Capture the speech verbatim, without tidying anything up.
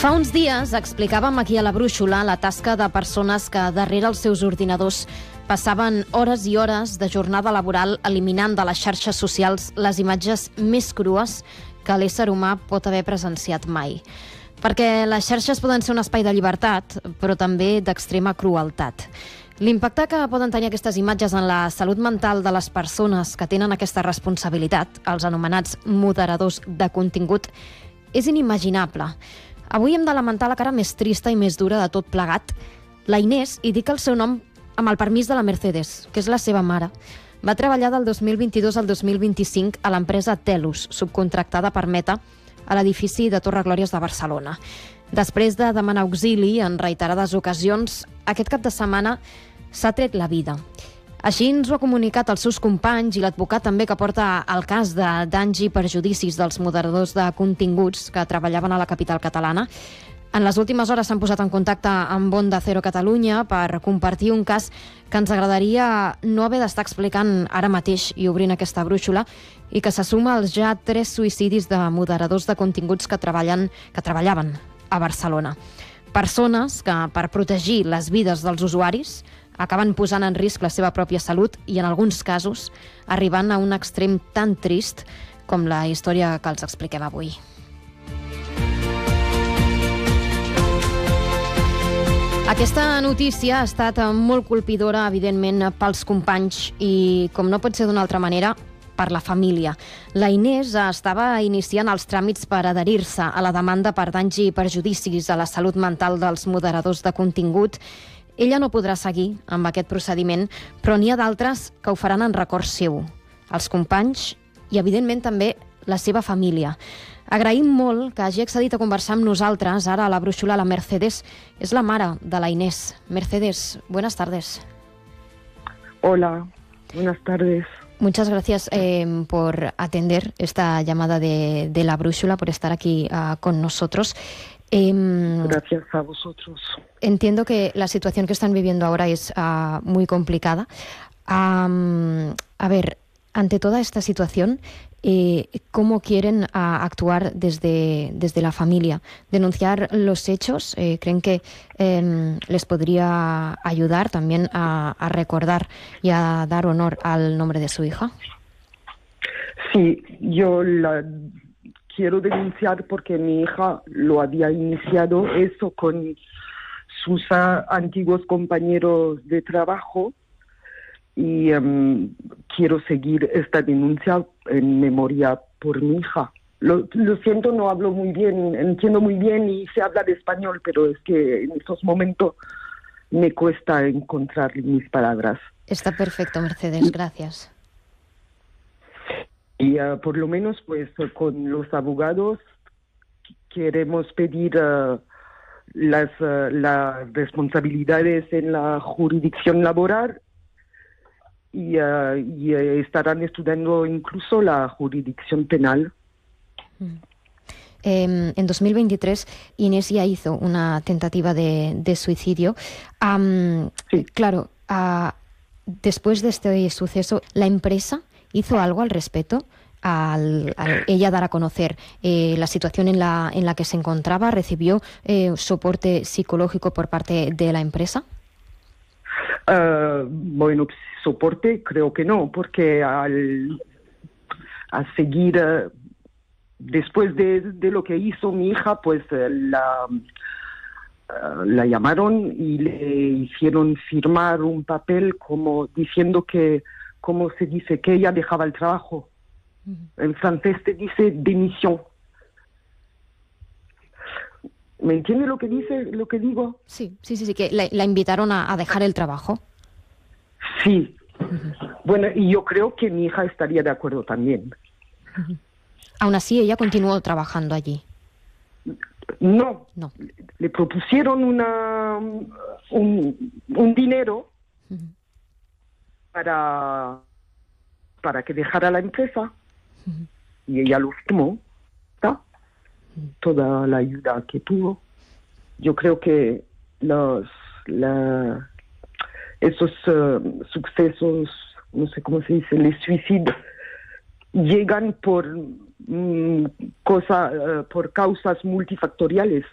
Fa uns dies explicàvem aquí a la Brúixola la tasca de persones que darrere els seus ordinadors passaven hores i hores de jornada laboral eliminant de les xarxes socials les imatges més crues que l'ésser humà pot haver presenciat mai. Perquè les xarxes poden ser un espai de llibertat, però també d'extrema crueltat. L'impacte que poden tenir aquestes imatges en la salut mental de les persones que tenen aquesta responsabilitat, els anomenats moderadors de contingut, és inimaginable. Avui hem de lamentar la cara més trista i més dura de tot plegat. La Inés, i dic el seu nom amb el permís de la Mercedes, que és la seva mare, va treballar del dos mil vint-i-dos al dos mil vint-i-cinc a l'empresa Telus, subcontractada per Meta, a l'edifici de Torre Glòries de Barcelona. Després de demanar auxili en reiterades ocasions, aquest cap de setmana s'ha tret la vida. Així ens ho ha comunicat als seus companys i l'advocat també que porta el cas de danys i perjudicis dels moderadors de continguts que treballaven a la capital catalana. En les últimes hores s'han posat en contacte amb Onda Cero Catalunya per compartir un cas que ens agradaria no haver d'estar explicant ara mateix i obrint aquesta brúixola i que se suma als ja tres suïcidis de moderadors de continguts que treballen que treballaven a Barcelona. Persones que, per protegir les vides dels usuaris, acaben posant en risc la seva pròpia salut i, en alguns casos, arribant a un extrem tan trist com la història que els expliquem avui. Aquesta notícia ha estat molt colpidora, evidentment, pels companys i, com no pot ser d'una altra manera, per la família. La Inés estava iniciant els tràmits per adherir-se a la demanda per danys i perjudicis a la salut mental dels moderadors de contingut. Ella no podrà seguir amb aquest procediment, però n'hi ha d'altres que ho faran en record seu. Els companys i, evidentment, també la seva família. Agraïm molt que hagi accedit a conversar amb nosaltres ara a la brúixola la Mercedes. És la mare de la Inés. Mercedes, buenas tardes. Hola, buenas tardes. Muchas gracias eh, por atender esta llamada de, de la brúixola, por estar aquí uh, con nosotros. Eh, Gracias a vosotros. Entiendo que la situación que están viviendo ahora es uh, muy complicada. Um, a ver, ante toda esta situación, eh, ¿cómo quieren uh, actuar desde, desde la familia? ¿Denunciar los hechos? Eh, ¿Creen que eh, les podría ayudar también a, a recordar y a dar honor al nombre de su hija? Sí, yo la quiero denunciar porque mi hija lo había iniciado eso con sus uh, antiguos compañeros de trabajo y um, quiero seguir esta denuncia en memoria por mi hija. Lo, lo siento, no hablo muy bien, entiendo muy bien y sé hablar español, pero es que en estos momentos me cuesta encontrar mis palabras. Está perfecto, Mercedes, gracias. Y uh, por lo menos, pues, con los abogados queremos pedir uh, las, uh, las responsabilidades en la jurisdicción laboral y, uh, y uh, estarán estudiando incluso la jurisdicción penal. Mm. Eh, en dos mil veintitrés, Inés ya hizo una tentativa de, de suicidio. Um, sí. Claro, uh, después de este suceso, ¿la empresa hizo algo al respecto? Al, al ella dar a conocer eh, la situación en la, en la que se encontraba, ¿recibió eh, soporte psicológico por parte de la empresa? Uh, bueno, soporte creo que no, porque al a seguir uh, después de, de lo que hizo mi hija, pues uh, la uh, la llamaron y le hicieron firmar un papel como diciendo que, como se dice, que ella dejaba el trabajo. Uh-huh. En francés te dice demisión. ¿Me entiende lo que dice, lo que digo? Sí, sí, sí, sí, que la, la invitaron a, a dejar el trabajo. Sí. Uh-huh. Bueno, y yo creo que mi hija estaría de acuerdo también. Uh-huh. Aún así, ella continuó trabajando allí. No. No. Le propusieron una un, un dinero uh-huh. para para que dejara la empresa uh-huh. y ella lo firmó. ¿Está? Toda la ayuda que tuvo. Yo creo que los la, esos uh, sucesos, no sé cómo se dice, los suicidios, llegan por, mm, cosa, uh, por causas multifactoriales.